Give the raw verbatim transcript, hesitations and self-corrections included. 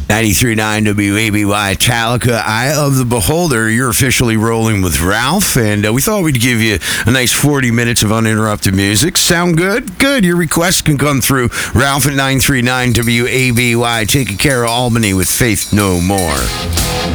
ninety-three point nine W A B Y Talica, Eye of the Beholder. You're officially rolling with Ralph, and uh, we thought we'd give you a nice forty minutes of uninterrupted music. Sound good? Good. Your requests can come through. Ralph at nine three nine W A B Y, taking care of Albany with Faith No More.